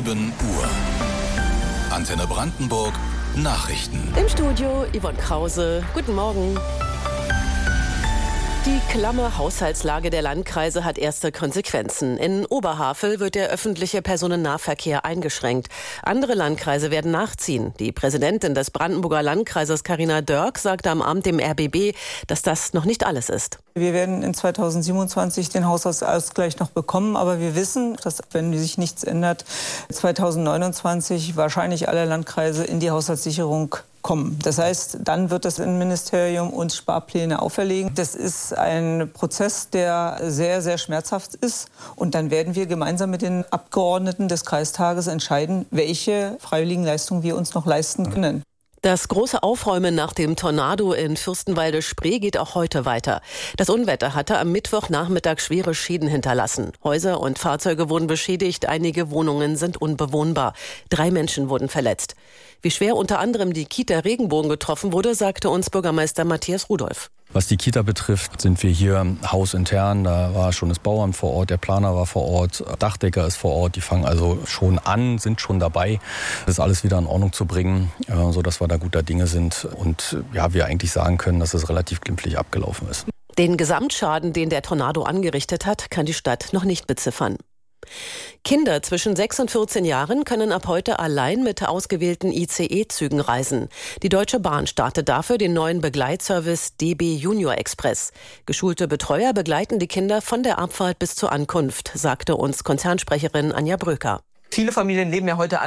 7 Uhr. Antenne Brandenburg, Nachrichten. Im Studio Yvonne Krause. Guten Morgen. Die klamme Haushaltslage der Landkreise hat erste Konsequenzen. In Oberhavel wird der öffentliche Personennahverkehr eingeschränkt. Andere Landkreise werden nachziehen. Die Präsidentin des Brandenburger Landkreises, Carina Dörk, sagte am Abend dem RBB, dass das noch nicht alles ist. Wir werden in 2027 den Haushaltsausgleich noch bekommen, aber wir wissen, dass, wenn sich nichts ändert, 2029 wahrscheinlich alle Landkreise in die Haushaltssicherung kommen. Das heißt, dann wird das Innenministerium uns Sparpläne auferlegen. Das ist ein Prozess, der sehr, sehr schmerzhaft ist. Und dann werden wir gemeinsam mit den Abgeordneten des Kreistages entscheiden, welche Freiwilligenleistungen wir uns noch leisten können. Das große Aufräumen nach dem Tornado in Fürstenwalde-Spree geht auch heute weiter. Das Unwetter hatte am Mittwochnachmittag schwere Schäden hinterlassen. Häuser und Fahrzeuge wurden beschädigt, einige Wohnungen sind unbewohnbar. 3 Menschen wurden verletzt. Wie schwer unter anderem die Kita Regenbogen getroffen wurde, sagte uns Bürgermeister Matthias Rudolph. Was die Kita betrifft, sind wir hier hausintern. Da war schon das Bauamt vor Ort, der Planer war vor Ort, Dachdecker ist vor Ort. Die fangen also schon an, sind schon dabei, das alles wieder in Ordnung zu bringen, sodass wir da guter Dinge sind. Und ja, wir eigentlich sagen können, dass es relativ glimpflich abgelaufen ist. Den Gesamtschaden, den der Tornado angerichtet hat, kann die Stadt noch nicht beziffern. Kinder zwischen 6 und 14 Jahren können ab heute allein mit ausgewählten ICE-Zügen reisen. Die Deutsche Bahn startet dafür den neuen Begleitservice DB Junior Express. Geschulte Betreuer begleiten die Kinder von der Abfahrt bis zur Ankunft, sagte uns Konzernsprecherin Anja Bröker. Viele Familien leben ja heute